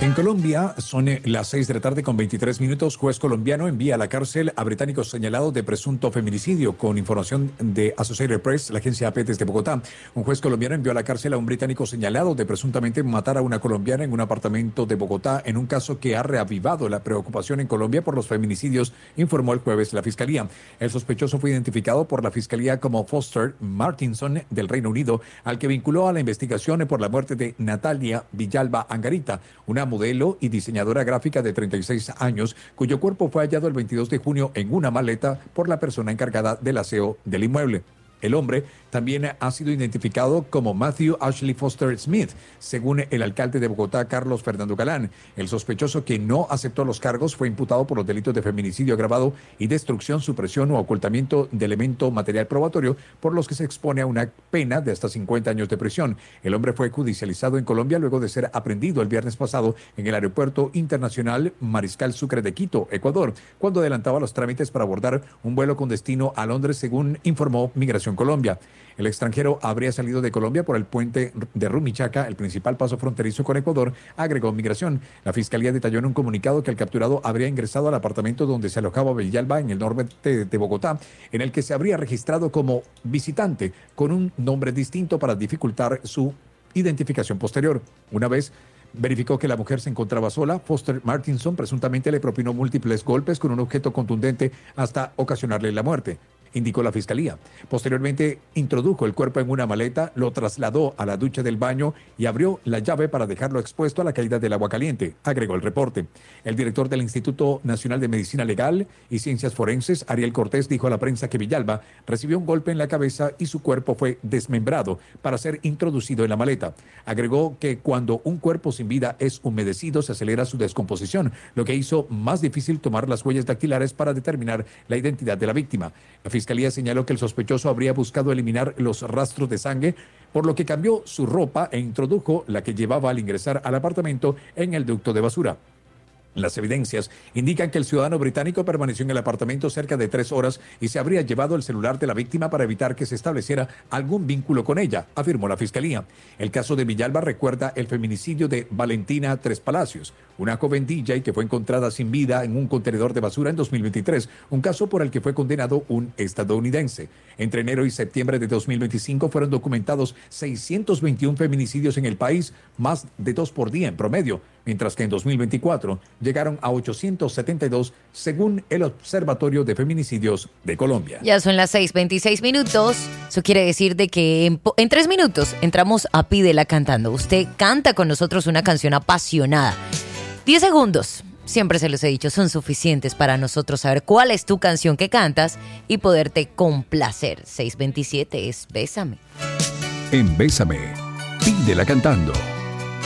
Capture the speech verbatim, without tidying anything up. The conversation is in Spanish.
En Colombia son eh, las seis de la tarde con veintitrés minutos. Juez colombiano envía a la cárcel a británicos señalados de presunto feminicidio. Con información de Associated Press, la agencia A P desde Bogotá. Un juez colombiano envió a la cárcel a un británico señalado de presuntamente matar a una colombiana en un apartamento de Bogotá en un caso que ha reavivado la preocupación en Colombia por los feminicidios, informó el jueves la Fiscalía. El sospechoso fue identificado por la Fiscalía como Foster Martinson del Reino Unido, al que vinculó a la investigación por la muerte de Natalia Villalba Angarita, una modelo y diseñadora gráfica de treinta y seis años, cuyo cuerpo fue hallado el veintidós de junio en una maleta por la persona encargada del aseo del inmueble. El hombre también ha sido identificado como Matthew Ashley Foster Smith, según el alcalde de Bogotá, Carlos Fernando Galán. El sospechoso, que no aceptó los cargos, fue imputado por los delitos de feminicidio agravado y destrucción, supresión o ocultamiento de elemento material probatorio, por los que se expone a una pena de hasta cincuenta años de prisión. El hombre fue judicializado en Colombia luego de ser aprehendido el viernes pasado en el Aeropuerto Internacional Mariscal Sucre de Quito, Ecuador, cuando adelantaba los trámites para abordar un vuelo con destino a Londres, según informó Migración Colombia. El extranjero habría salido de Colombia por el puente de Rumichaca, el principal paso fronterizo con Ecuador, agregó Migración. La Fiscalía detalló en un comunicado que el capturado habría ingresado al apartamento donde se alojaba Villalba en el norte de Bogotá, en el que se habría registrado como visitante con un nombre distinto para dificultar su identificación posterior. Una vez verificó que la mujer se encontraba sola, Foster Martinson presuntamente le propinó múltiples golpes con un objeto contundente hasta ocasionarle la muerte, indicó la Fiscalía. Posteriormente introdujo el cuerpo en una maleta, lo trasladó a la ducha del baño y abrió la llave para dejarlo expuesto a la caída del agua caliente, agregó el reporte. El director del Instituto Nacional de Medicina Legal y Ciencias Forenses, Ariel Cortés, dijo a la prensa que Villalba recibió un golpe en la cabeza y su cuerpo fue desmembrado para ser introducido en la maleta. Agregó que cuando un cuerpo sin vida es humedecido, se acelera su descomposición, lo que hizo más difícil tomar las huellas dactilares para determinar la identidad de la víctima. La Fiscalía señaló que el sospechoso habría buscado eliminar los rastros de sangre, por lo que cambió su ropa e introdujo la que llevaba al ingresar al apartamento en el ducto de basura. Las evidencias indican que el ciudadano británico permaneció en el apartamento cerca de tres horas y se habría llevado el celular de la víctima para evitar que se estableciera algún vínculo con ella, afirmó la Fiscalía. El caso de Villalba recuerda el feminicidio de Valentina Tres Palacios, una joven D J que fue encontrada sin vida en un contenedor de basura en dos mil veintitrés, un caso por el que fue condenado un estadounidense. Entre enero y septiembre de dos mil veinticinco fueron documentados seiscientos veintiún feminicidios en el país, más de dos por día en promedio, mientras que en dos mil veinticuatro llegaron a ochocientos setenta y dos, según el Observatorio de Feminicidios de Colombia. Ya son las seis veintiséis minutos. Eso quiere decir de que en, en tres minutos entramos a Pídela Cantando. Usted canta con nosotros una canción apasionada. diez segundos, siempre se los he dicho, son suficientes para nosotros saber cuál es tu canción que cantas y poderte complacer. seis veintisiete es Bésame. En Bésame, Pídela Cantando.